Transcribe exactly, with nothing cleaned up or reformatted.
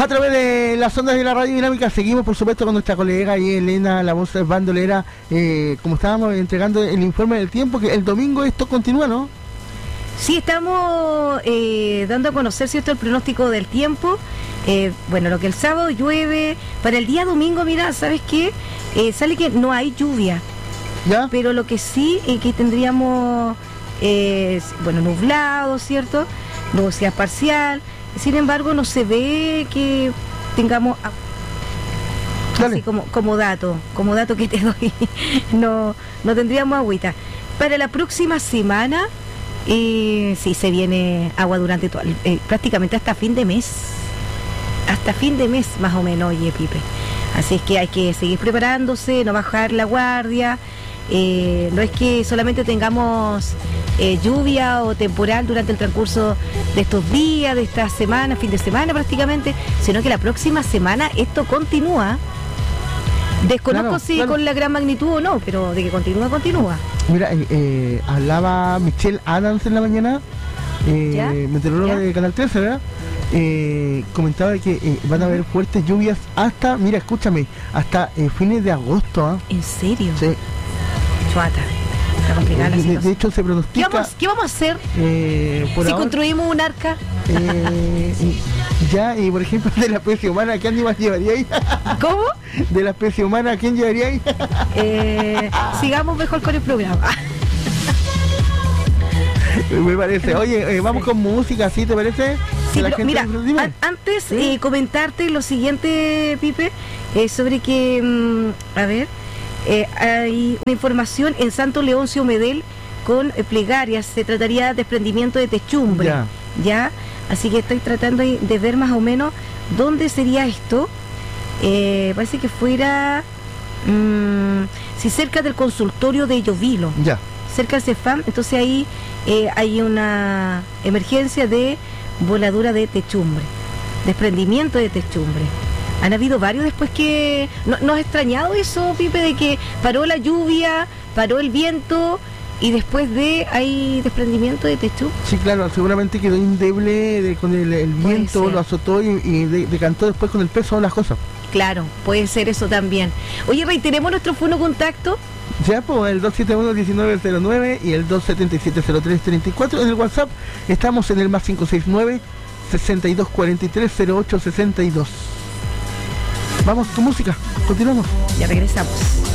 A través de las ondas de la radio dinámica seguimos, por supuesto, con nuestra colega y Elena, la voz bandolera, eh, como estábamos entregando el informe del tiempo, que el domingo esto continúa, ¿no? Sí, estamos eh, dando a conocer, ¿cierto?, el pronóstico del tiempo. Eh, bueno, lo que el sábado llueve, para el día domingo, mira, ¿sabes qué? Eh, sale que no hay lluvia, ¿ya? Pero lo que sí es que tendríamos, eh, bueno, nublado, ¿cierto?, nubosidad parcial. Sin embargo, no se ve que tengamos, así como, como dato, como dato que te doy, no, no tendríamos agüita. Para la próxima semana, eh, sí, se viene agua durante todo, eh, prácticamente hasta fin de mes, hasta fin de mes más o menos, oye, Pipe. Así es que hay que seguir preparándose, no bajar la guardia. Eh, no es que solamente tengamos eh, lluvia o temporal durante el transcurso de estos días, de esta semana, fin de semana prácticamente, sino que la próxima semana esto continúa. Desconozco claro, si claro. con la gran magnitud o no, pero de que continúa, continúa. Mira, eh, eh, hablaba Michelle Adams en la mañana, eh, meteoróloga de Canal trece, ¿verdad? Eh, comentaba que eh, van a haber fuertes lluvias hasta, mira, escúchame, hasta eh, fines de agosto. ¿eh? ¿En serio? Sí. Chuata. De, de hecho se pronostica. ¿Qué vamos, ¿qué vamos a hacer eh, por si ahora, construimos un arca? Eh, ya, y por ejemplo, de la especie humana, ¿qué animal llevaría ahí? ¿Cómo? De la especie humana, ¿quién llevaría ahí? Eh, sigamos mejor con el programa. Me parece. Oye, eh, vamos sí. con música, ¿sí te parece? Sí, pero, mira, an antes ¿sí? eh, comentarte lo siguiente, Pipe, eh, sobre que, mmm, a ver, eh, hay una información en Santo Leoncio Medel con eh, plegarias, se trataría de desprendimiento de techumbre, ya. ya, así que estoy tratando de ver más o menos dónde sería esto. Eh, parece que fuera, mmm, si cerca del consultorio de Llovilo, ya. cerca del CEFAM, entonces ahí eh, hay una emergencia de voladura de techumbre, desprendimiento de techumbre. Han habido varios después que... ¿No, ¿no has extrañado eso, Pipe, de que paró la lluvia, paró el viento y después de hay desprendimiento de techumbre? Sí, claro, seguramente quedó indeble de, con el, el viento, lo azotó y, y de, decantó después con el peso de las cosas. Claro, puede ser eso también. Oye, reiteremos nuestro fono contacto. Ya, pues el dos siete uno, diecinueve cero nueve y el dos siete siete, cero tres tres cuatro. En el WhatsApp estamos en el más cinco seis nueve, sesenta y dos cuarenta y tres, cero ocho sesenta y dos. Vamos con música, continuamos. Ya regresamos.